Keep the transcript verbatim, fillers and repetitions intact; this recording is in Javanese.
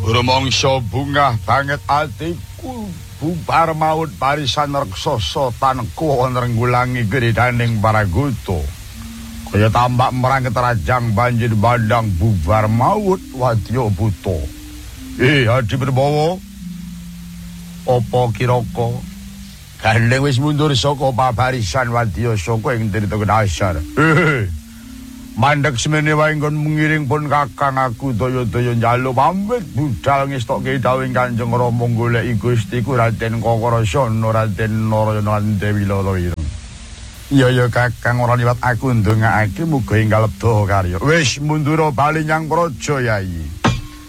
Rumangsa bungah banget atiku bubar maut barisan raksasa tanku nrenggulangi geridaning Baraguta. Kaya tambak merang keterajang banjir bandang bubar maut wadya buta. Eh, Adi Prabowo. Apa kiraka Gandeng wis mundur saka pabarisan wadya saka ing tirta kedasar. Eh. Mandek semene wae nggon mengiring pun kakang aku daya-daya njaluk pamit budal ngestokke dawuh Kanjeng Rama goleki Gustiku Raden Kakrasana Raden Narayana lan Dewi Lara Ireng. Iya ya kakang ora liwat aku ndongakake muga ing kalebda karya. Wis mundur bali nyang praja Yai.